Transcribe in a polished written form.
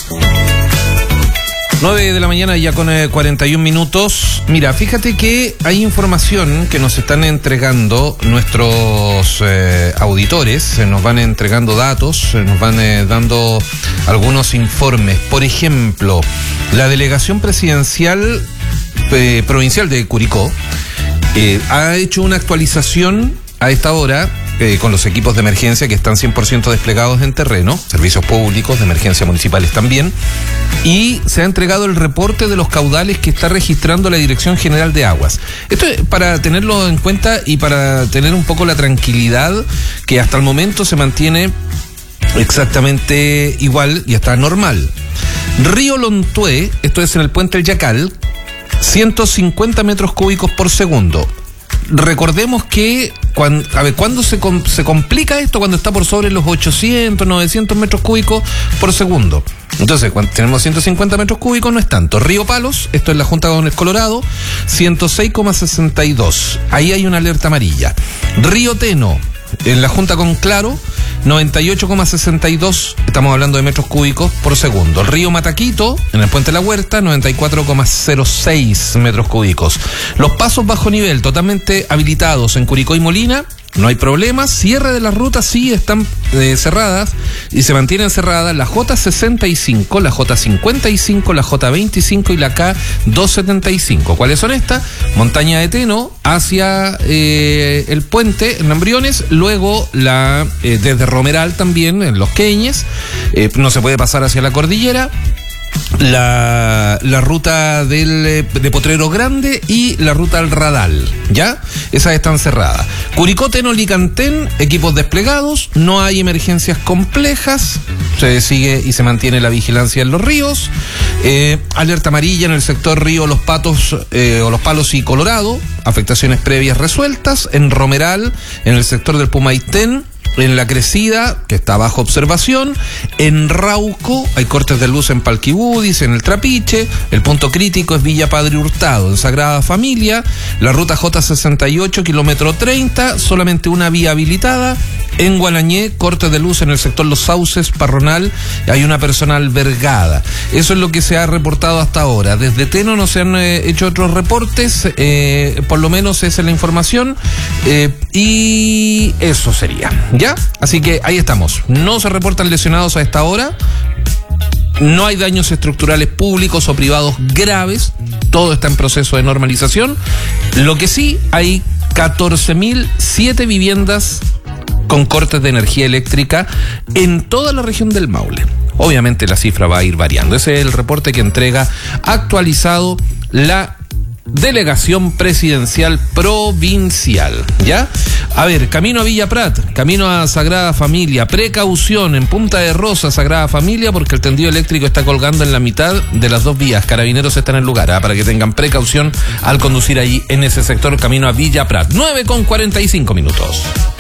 9 de la mañana ya con 41 minutos. Mira, fíjate que hay información que nos están entregando nuestros auditores, nos van entregando datos, nos van dando algunos informes. Por ejemplo, la delegación presidencial provincial de Curicó ha hecho una actualización a esta hora con los equipos de emergencia que están 100% desplegados en terreno, servicios públicos de emergencia municipales también, y se ha entregado el reporte de los caudales que está registrando la Dirección General de Aguas. Esto es para tenerlo en cuenta y para tener un poco la tranquilidad que hasta el momento se mantiene exactamente igual y está normal. Río Lontué, esto es en el puente El Yacal, 150 metros cúbicos por segundo. Recordemos que ¿cuándo se complica esto? Cuando está por sobre los 800, 900 metros cúbicos por segundo. Entonces, cuando tenemos 150 metros cúbicos no es tanto. Río Palos, esto es la Junta con el Colorado, 106,62. Ahí hay una alerta amarilla. Río Teno, en la Junta con Claro, 98,62, estamos hablando de metros cúbicos por segundo. Río Mataquito, en el Puente La Huerta, 94,06 metros cúbicos. Los pasos bajo nivel totalmente habilitados en Curicó y Molina, no hay problemas. Cierre de las rutas sí están cerradas y se mantienen cerradas la J65, la J55, la J25 y la K275. ¿Cuáles son estas? Montaña de Teno hacia el puente en Embriones, luego desde Romeral también en Los Queñes, no se puede pasar hacia la cordillera. La ruta de Potrero Grande y la ruta al Radal, ¿ya? Esas están cerradas. Curicó, Teno, Licantén, equipos desplegados, no hay emergencias complejas, se sigue y se mantiene la vigilancia en los ríos. Alerta amarilla en el sector Río Los Patos o Los Palos y Colorado, afectaciones previas resueltas. En Romeral, en el sector del Pumaitén, en La Crecida, que está bajo observación. En Rauco hay cortes de luz en Palquibudis, en el Trapiche. El punto crítico es Villa Padre Hurtado, en Sagrada Familia. La ruta J68, kilómetro 30, solamente una vía habilitada. En Gualañé, cortes de luz en el sector Los Sauces, Parronal, hay una persona albergada. Eso es lo que se ha reportado hasta ahora. Desde Teno no se han hecho otros reportes, por lo menos esa es la información, y eso sería, ¿ya? Así que ahí estamos. No se reportan lesionados a esta hora. No hay daños estructurales públicos o privados graves. Todo está en proceso de normalización. Lo que sí, hay 14.007 viviendas con cortes de energía eléctrica en toda la región del Maule. Obviamente la cifra va a ir variando. Ese es el reporte que entrega actualizado la Delegación Presidencial Provincial, ¿ya? A ver, camino a Villa Prat, camino a Sagrada Familia, precaución en Punta de Rosa, Sagrada Familia, porque el tendido eléctrico está colgando en la mitad de las dos vías. Carabineros están en el lugar, para que tengan precaución al conducir ahí en ese sector, camino a Villa Prat. 9:45 minutos.